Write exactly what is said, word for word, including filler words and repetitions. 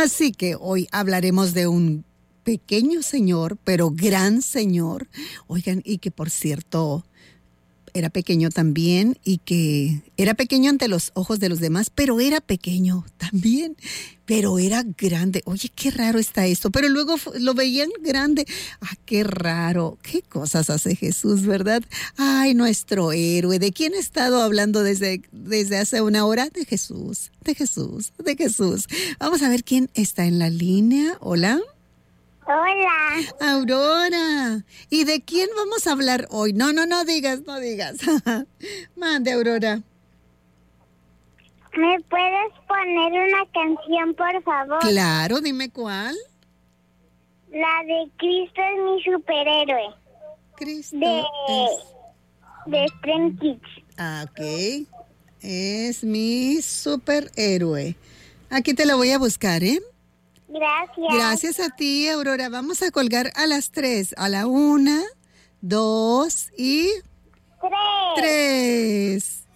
Así que hoy hablaremos de un pequeño señor, pero gran señor. Oigan, y que por cierto era pequeño también y que era pequeño ante los ojos de los demás, pero era pequeño también, pero era grande. Oye, qué raro está esto, pero luego lo veían grande. Ah, qué raro, qué cosas hace Jesús, ¿verdad? Ay, nuestro héroe. ¿De quién he estado hablando desde, desde hace una hora? De Jesús, de Jesús, de Jesús. Vamos a ver quién está en la línea. Hola. Hola. Aurora. ¿Y de quién vamos a hablar hoy? No, no, no digas, no digas. Mande, Aurora. ¿Me puedes poner una canción, por favor? Claro, dime cuál. La de Cristo es mi superhéroe. Cristo de, es... De Stray Kids. Ah, ok. Es mi superhéroe. Aquí te la voy a buscar, ¿eh? Gracias. Gracias a ti, Aurora. Vamos a colgar a las tres. A la una, dos y... Tres. Tres.